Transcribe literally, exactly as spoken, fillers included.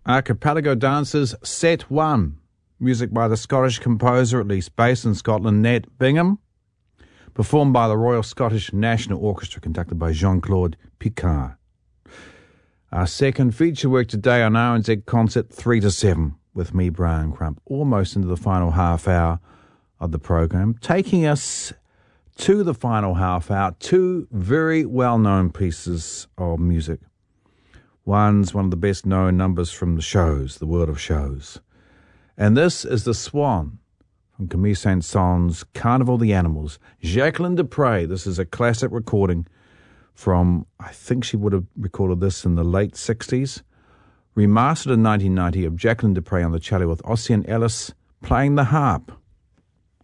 Archipelago Dancers, Set one. Music by the Scottish composer, at least based in Scotland, Nat Bingham. Performed by the Royal Scottish National Orchestra, conducted by Jean-Claude Picard. Our second feature work today on R N Z Concert three to seven with me, Brian Crump, almost into the final half hour of the program, taking us to the final half hour, two very well-known pieces of music. One's one of the best-known numbers from the shows, the world of shows. And this is The Swan from Camille Saint-Saëns' Carnival of the Animals. Jacqueline du Pré, this is a classic recording from, I think she would have recorded this in the late sixties, remastered in nineteen ninety of Jacqueline du Pré on the cello with Ossian Ellis playing the harp.